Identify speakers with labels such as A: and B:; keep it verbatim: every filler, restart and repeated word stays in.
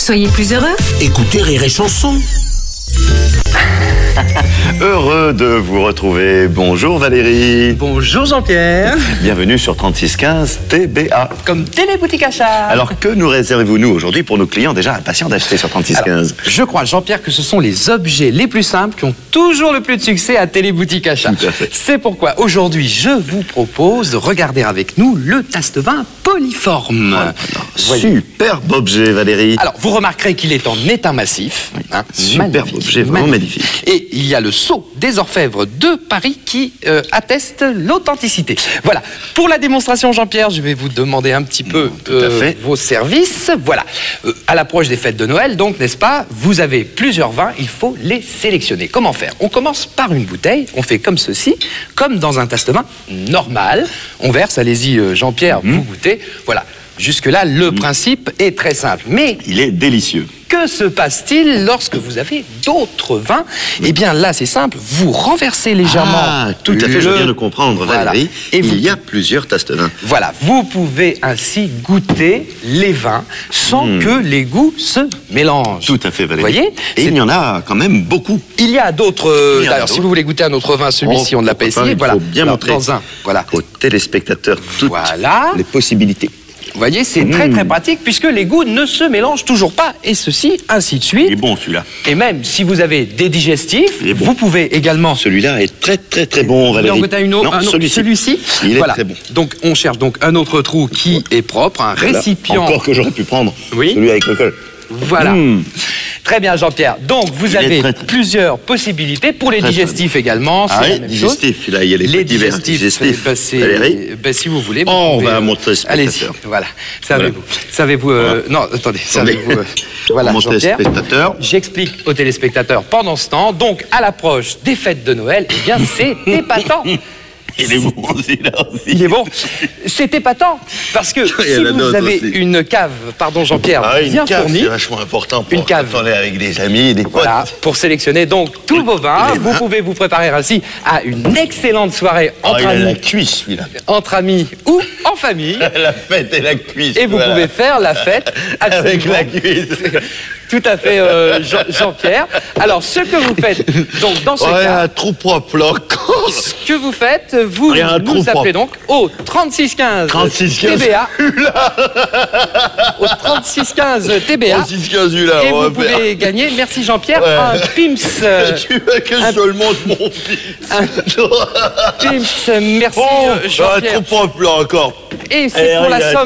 A: soyez plus heureux.
B: Écoutez Rire et Chanson.
C: Heureux de vous retrouver. Bonjour Valérie.
D: Bonjour Jean-Pierre.
C: Bienvenue sur trente-six quinze T B A.
D: Comme Téléboutique Achat.
C: Alors que nous réservez-vous nous aujourd'hui pour nos clients déjà impatients d'acheter sur trente-six quinze?
D: Je crois Jean-Pierre que ce sont les objets les plus simples qui ont toujours le plus de succès à Téléboutique Achat.
C: Tout à fait.
D: C'est pourquoi aujourd'hui je vous propose de regarder avec nous le tasse-vin Polyforme.
C: Superbe objet Valérie.
D: Alors vous remarquerez qu'il est en étain massif. Hein,
C: Superbe
D: magnifique,
C: objet, vraiment magnifique.
D: Et il y a le sceau des orfèvres de Paris qui euh, atteste l'authenticité. Voilà. Pour la démonstration, Jean-Pierre, je vais vous demander un petit peu
C: Tout à fait.
D: vos services. Voilà. Euh, à l'approche des fêtes de Noël, donc, n'est-ce pas, vous avez plusieurs vins, il faut les sélectionner. Comment faire? On commence par une bouteille, on fait comme ceci, comme dans un tasse-vin normal. On verse, allez-y, euh, Jean-Pierre,
C: Mmh.
D: vous goûtez. Voilà. Jusque-là, le
C: Mmh.
D: principe est très simple. Mais
C: Il est délicieux.
D: que se passe-t-il lorsque vous avez d'autres vins? Eh bien là, c'est simple, vous renversez légèrement.
C: Ah, tout à fait, je
D: le-
C: viens de comprendre
D: Voilà.
C: Valérie.
D: Et vous...
C: Il y a plusieurs tasses de vin.
D: Voilà, vous pouvez ainsi goûter les vins sans
C: Mmh.
D: que les goûts se mélangent.
C: Tout à fait Valérie.
D: Vous voyez?
C: Et
D: C'est-
C: il y en a quand même beaucoup.
D: Il y a d'autres... euh,
C: Il y en a
D: D'ailleurs, si
C: d'autres.
D: vous voulez goûter un autre vin, celui-ci,
C: Oh,
D: on ne l'a pas
C: pourquoi pas,
D: essayé.
C: il
D: Voilà.
C: faut bien
D: Alors,
C: montrer
D: dans un, voilà.
C: aux téléspectateurs toutes
D: Voilà.
C: les possibilités.
D: Vous voyez, c'est très
C: Mmh.
D: très pratique puisque les goûts ne se mélangent toujours pas. Et ceci, ainsi de
C: Il
D: suite.
C: est bon celui-là.
D: Et même si vous avez des digestifs,
C: Il est bon.
D: vous pouvez également...
C: Celui-là est très très très bon
D: Vous voulez
C: Valérie.
D: en goûter une autre,
C: Non,
D: un autre-
C: celui-ci.
D: celui-ci
C: Il est
D: Voilà.
C: très bon.
D: Donc on cherche donc un autre trou qui est propre, un
C: Voilà.
D: récipient.
C: Encore que j'aurais pu prendre.
D: Oui.
C: Celui avec le col.
D: Voilà.
C: Mmh.
D: Très bien Jean-Pierre. Donc vous
C: Il est
D: avez
C: très, très-
D: plusieurs possibilités pour les
C: Très, très
D: digestifs également.
C: Ah
D: c'est la
C: oui,
D: même
C: digestif.
D: chose.
C: Là, il y a les,
D: Les
C: petits verres
D: digestifs,
C: digestifs.
D: bah, c'est-
C: Valérie.
D: bah, si vous voulez. vous
C: Oh, on
D: pouvez,
C: va
D: euh,
C: montrer aux
D: Allez-y.
C: spectateurs.
D: Voilà. Savez-vous. Savez-vous. euh, Non, attendez. Savez-vous. euh, Voilà,
C: montrer aux
D: Jean-Pierre.
C: spectateurs.
D: J'explique aux téléspectateurs pendant ce temps. Donc à l'approche des fêtes de Noël, eh bien c'est épatant.
C: Il est bon celui-là aussi.
D: Il est bon. C'est épatant. Parce que
C: Il y a
D: si
C: la
D: vous
C: note
D: avez
C: aussi.
D: une cave, pardon Jean-Pierre,
C: Ah, une
D: bien
C: cave,
D: fournie,
C: c'est vachement important pour
D: Une cave.
C: quand on est avec des amis, des potes.
D: voilà, pour sélectionner donc tous vos vins,
C: Les
D: vous
C: vins.
D: pouvez vous préparer ainsi à une excellente soirée
C: Ah,
D: entre
C: il a la
D: amis,
C: cuisse celui-là.
D: entre amis ou en famille.
C: La fête et la cuisse.
D: Et vous
C: voilà.
D: pouvez faire la fête
C: Avec
D: absolument.
C: la cuisse.
D: Tout à fait, euh, Jean- Jean-Pierre. Alors, ce que vous faites, donc dans ce
C: Ouais,
D: cas,
C: un trou propre là encore.
D: ce que vous faites, vous
C: Rien, un
D: nous
C: trou
D: appelez
C: propre.
D: donc au trente-six quinze
C: trente-six quinze.
D: T B A. Au trente-six quinze T B A.
C: trente-six quinze là,
D: Et
C: on
D: vous
C: va faire.
D: pouvez gagner, merci Jean-Pierre,
C: Ouais.
D: un Pim's. euh,
C: Tu veux que je te le montre mon fils?
D: un Pim's, merci
C: Oh,
D: euh,
C: un
D: Jean-Pierre.
C: trou propre là encore.
D: Et c'est
C: Eh,
D: pour la
C: regarde.
D: somme